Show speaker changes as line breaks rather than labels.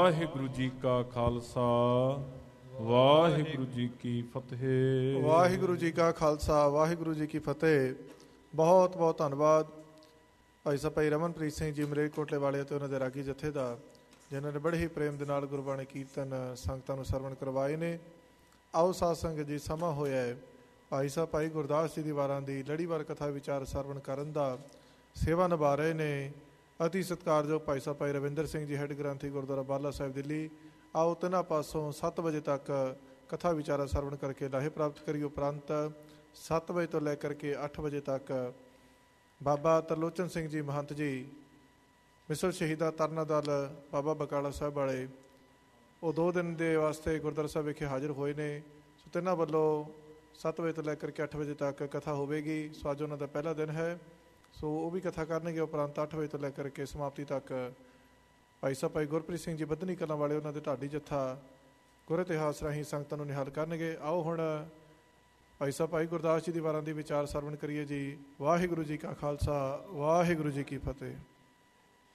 ਵਾਹਿਗੁਰੂ ਜੀ ਕਾ ਖਾਲਸਾ, ਵਾਹਿਗੁਰੂ ਜੀ ਕੀ ਫਤਿਹ।
ਵਾਹਿਗੁਰੂ ਜੀ ਕਾ ਖਾਲਸਾ, ਵਾਹਿਗੁਰੂ ਜੀ ਕੀ ਫਤਿਹ। ਬਹੁਤ ਬਹੁਤ ਧੰਨਵਾਦ ਭਾਈ ਸਾਹਿਬ ਭਾਈ ਰਮਨਪ੍ਰੀਤ ਸਿੰਘ ਜੀ ਮਲੇਰਕੋਟਲੇ ਵਾਲੇ ਅਤੇ ਉਹਨਾਂ ਦੇ ਰਾਗੀ ਜਥੇ ਦਾ, ਜਿਨ੍ਹਾਂ ਨੇ ਬੜੇ ਹੀ ਪ੍ਰੇਮ ਦੇ ਨਾਲ ਗੁਰਬਾਣੀ ਕੀਰਤਨ ਸੰਗਤਾਂ ਨੂੰ ਸਰਵਣ ਕਰਵਾਏ ਨੇ। ਆਓ ਸਾਧ ਸੰਗਤ ਜੀ, ਸਮਾਂ ਹੋਇਆ ਹੈ ਭਾਈ ਸਾਹਿਬ ਭਾਈ ਗੁਰਦਾਸ ਜੀ ਦੀ ਵਾਰਾਂ ਦੀ ਲੜੀਵਾਰ ਕਥਾ ਵਿਚਾਰ ਸਰਵਣ ਕਰਨ ਦਾ। ਸੇਵਾ ਨਿਭਾ ਰਹੇ ਨੇ ਅਤੀ ਸਤਿਕਾਰਯੋਗ ਭਾਈ ਸਾਹਿਬ ਭਾਈ ਰਵਿੰਦਰ ਸਿੰਘ ਜੀ, ਹੈੱਡ ਗ੍ਰੰਥੀ ਗੁਰਦੁਆਰਾ ਬਾਲਾ ਸਾਹਿਬ ਦਿੱਲੀ। ਆਓ ਤਿੰਨਾਂ ਪਾਸੋਂ 7 ਵਜੇ ਤੱਕ ਕਥਾ ਵਿਚਾਰਾ ਸਰਵਣ ਕਰਕੇ ਲਾਹੇ ਪ੍ਰਾਪਤ ਕਰੀਏ। ਉਪਰੰਤ 7 ਵਜੇ ਤੋਂ ਲੈ ਕਰਕੇ 8 ਵਜੇ ਤੱਕ ਬਾਬਾ ਤਰਲੋਚਨ ਸਿੰਘ ਜੀ ਮਹੰਤ ਜੀ, ਮਿਸਲ ਸ਼ਹੀਦਾ ਤਰਨਾ ਦਲ ਬਾਬਾ ਬਕਾਲਾ ਸਾਹਿਬ ਵਾਲੇ, ਉਹ 2 ਦਿਨ ਦੇ ਵਾਸਤੇ ਗੁਰਦੁਆਰਾ ਸਾਹਿਬ ਵਿਖੇ ਹਾਜ਼ਰ ਹੋਏ ਨੇ। ਸੋ ਤਿੰਨਾਂ ਵੱਲੋਂ 7 ਵਜੇ ਤੋਂ ਲੈ ਕਰਕੇ 8 ਵਜੇ ਤੱਕ ਕਥਾ ਹੋਵੇਗੀ। ਸੋ ਅੱਜ ਉਹਨਾਂ ਦਾ ਪਹਿਲਾ ਦਿਨ ਹੈ, ਸੋ ਉਹ ਵੀ ਕਥਾ ਕਰਨਗੇ। ਉਪਰੰਤ 8 ਵਜੇ ਤੋਂ ਲੈ ਕਰਕੇ ਸਮਾਪਤੀ ਤੱਕ ਭਾਈ ਸਾਹਿਬ ਭਾਈ ਗੁਰਪ੍ਰੀਤ ਸਿੰਘ ਜੀ ਬੱਧਨੀ ਕਲਾਂ ਵਾਲੇ, ਉਹਨਾਂ ਦੇ ਢਾਡੀ ਜੱਥਾ ਗੁਰ ਇਤਿਹਾਸ ਰਾਹੀਂ ਸੰਗਤਾਂ ਨੂੰ ਨਿਹਾਲ ਕਰਨਗੇ। ਆਓ ਹੁਣ ਭਾਈ ਸਾਹਿਬ ਭਾਈ ਗੁਰਦਾਸ ਜੀ ਦੀ ਵਾਰਾਂ ਦੀ ਵਿਚਾਰ ਸਰਵਣ ਕਰੀਏ ਜੀ। ਵਾਹਿਗੁਰੂ ਜੀ ਕਾ ਖਾਲਸਾ, ਵਾਹਿਗੁਰੂ ਜੀ ਕੀ ਫਤਿਹ।